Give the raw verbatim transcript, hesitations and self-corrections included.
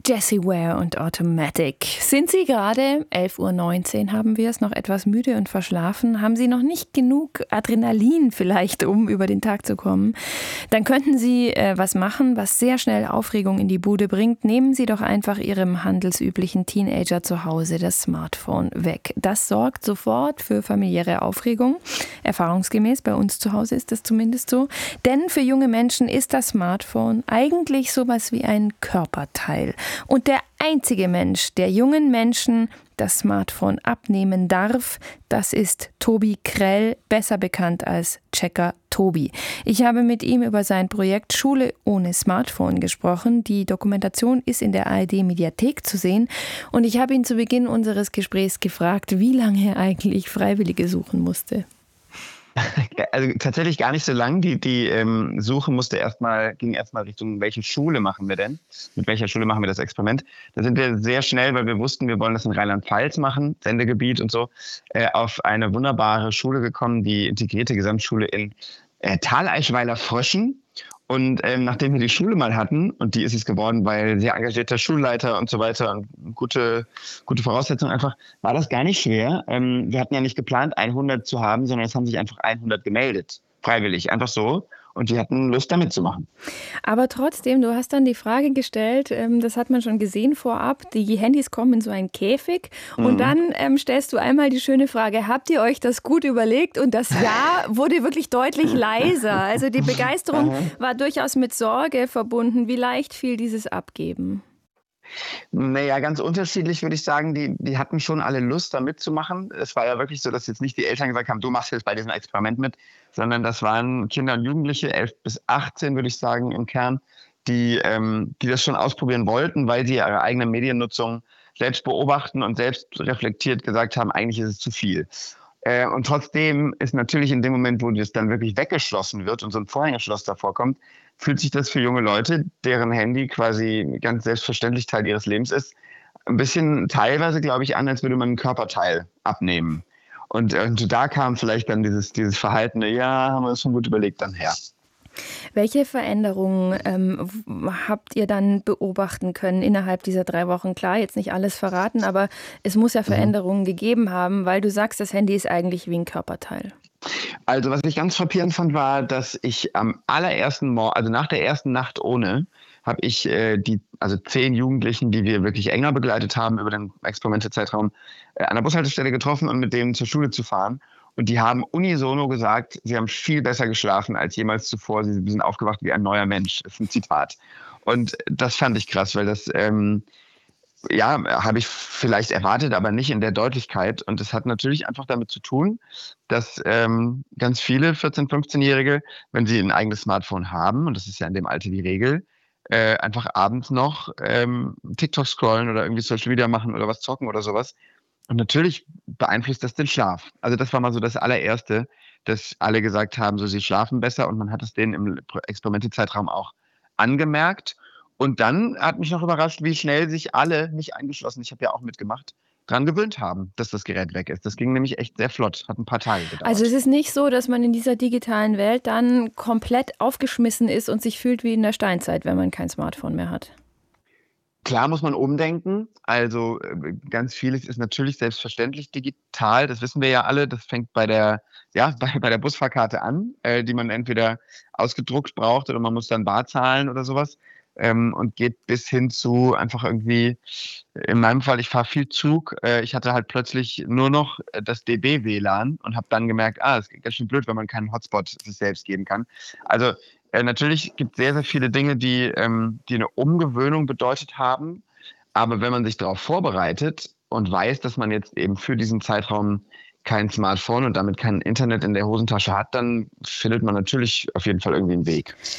Jessie Ware und Automatic. Sind Sie gerade, elf Uhr neunzehn haben wir es, noch etwas müde und verschlafen? Haben Sie noch nicht genug Adrenalin vielleicht, um über den Tag zu kommen? Dann könnten Sie äh, was machen, was sehr schnell Aufregung in die Bude bringt. Nehmen Sie doch einfach Ihrem handelsüblichen Teenager zu Hause das Smartphone weg. Das sorgt sofort für familiäre Aufregung. Erfahrungsgemäß, bei uns zu Hause ist das zumindest so. Denn für junge Menschen ist das Smartphone eigentlich sowas wie ein Körperteil. Und der einzige Mensch, der jungen Menschen das Smartphone abnehmen darf, das ist Tobi Krell, besser bekannt als Checker Tobi. Ich habe mit ihm über sein Projekt Schule ohne Smartphone gesprochen. Die Dokumentation ist in der A R D-Mediathek zu sehen. Und ich habe ihn zu Beginn unseres Gesprächs gefragt, wie lange er eigentlich Freiwillige suchen musste. Also tatsächlich gar nicht so lang. Die, die ähm, Suche musste erstmal, ging erstmal Richtung, welche Schule machen wir denn? Mit welcher Schule machen wir das Experiment? Da sind wir sehr schnell, weil wir wussten, wir wollen das in Rheinland-Pfalz machen, Sendegebiet und so, äh, auf eine wunderbare Schule gekommen, die integrierte Gesamtschule in äh, Thaleischweiler-Fröschen. Und ähm, nachdem wir die Schule mal hatten, und die ist es geworden, weil sehr engagierter Schulleiter und so weiter und gute, gute Voraussetzungen einfach, war das gar nicht schwer. Ähm, wir hatten ja nicht geplant, hundert zu haben, sondern es haben sich einfach hundert gemeldet. Freiwillig, einfach so. Und die hatten Lust, da mitzumachen. Aber trotzdem, du hast dann die Frage gestellt, ähm, das hat man schon gesehen vorab, die Handys kommen in so einen Käfig und mhm. dann ähm, stellst du einmal die schöne Frage, habt ihr euch das gut überlegt? Und das Ja wurde wirklich deutlich leiser. Also die Begeisterung war durchaus mit Sorge verbunden. Wie leicht fiel dieses Abgeben? Naja, ganz unterschiedlich würde ich sagen. Die, die hatten schon alle Lust, da mitzumachen. Es war ja wirklich so, dass jetzt nicht die Eltern gesagt haben, du machst jetzt bei diesem Experiment mit, sondern das waren Kinder und Jugendliche, elf bis achtzehn, würde ich sagen, im Kern, die, ähm, die das schon ausprobieren wollten, weil sie ihre eigene Mediennutzung selbst beobachten und selbst reflektiert gesagt haben, eigentlich ist es zu viel. Äh, und trotzdem ist natürlich in dem Moment, wo das dann wirklich weggeschlossen wird und so ein Vorhängeschloss davor kommt, fühlt sich das für junge Leute, deren Handy quasi ganz selbstverständlich Teil ihres Lebens ist, ein bisschen teilweise, glaube ich, an, als würde man ein Körperteil abnehmen. Und, und da kam vielleicht dann dieses, dieses verhaltene, ja, haben wir uns schon gut überlegt, dann her. Welche Veränderungen ähm, habt ihr dann beobachten können innerhalb dieser drei Wochen? Klar, jetzt nicht alles verraten, aber es muss ja Veränderungen mhm. gegeben haben, weil du sagst, das Handy ist eigentlich wie ein Körperteil. Also was ich ganz frappierend fand, war, dass ich am allerersten Morgen, also nach der ersten Nacht ohne, habe ich äh, die, also zehn Jugendlichen, die wir wirklich enger begleitet haben über den Experimentezeitraum, äh, an der Bushaltestelle getroffen und mit denen zur Schule zu fahren. Und die haben unisono gesagt, sie haben viel besser geschlafen als jemals zuvor. Sie sind aufgewacht wie ein neuer Mensch. Das ist ein Zitat. Und das fand ich krass, weil das, ähm, ja, habe ich vielleicht erwartet, aber nicht in der Deutlichkeit. Und das hat natürlich einfach damit zu tun, dass ähm, ganz viele vierzehn-, fünfzehnjährige, wenn sie ein eigenes Smartphone haben, und das ist ja in dem Alter die Regel, äh, einfach abends noch ähm, TikTok scrollen oder irgendwie Social Media machen oder was zocken oder sowas. Und natürlich beeinflusst das den Schlaf. Also das war mal so das allererste, dass alle gesagt haben, so sie schlafen besser und man hat es denen im Experimentezeitraum auch angemerkt. Und dann hat mich noch überrascht, wie schnell sich alle, nicht eingeschlossen, ich habe ja auch mitgemacht, dran gewöhnt haben, dass das Gerät weg ist. Das ging nämlich echt sehr flott, hat ein paar Tage gedauert. Also es ist nicht so, dass man in dieser digitalen Welt dann komplett aufgeschmissen ist und sich fühlt wie in der Steinzeit, wenn man kein Smartphone mehr hat. Klar muss man umdenken. Also ganz vieles ist natürlich selbstverständlich digital. Das wissen wir ja alle. Das fängt bei der, ja, bei, bei der Busfahrkarte an, äh, die man entweder ausgedruckt braucht oder man muss dann bar zahlen oder sowas. Ähm, und geht bis hin zu einfach irgendwie, in meinem Fall, ich fahre viel Zug. Äh, ich hatte halt plötzlich nur noch das D B-W L A N und habe dann gemerkt, ah, es ist ganz schön blöd, wenn man keinen Hotspot sich selbst geben kann. Also Äh, natürlich gibt es sehr, sehr viele Dinge, die, ähm, die eine Umgewöhnung bedeutet haben. Aber wenn man sich darauf vorbereitet und weiß, dass man jetzt eben für diesen Zeitraum kein Smartphone und damit kein Internet in der Hosentasche hat, dann findet man natürlich auf jeden Fall irgendwie einen Weg.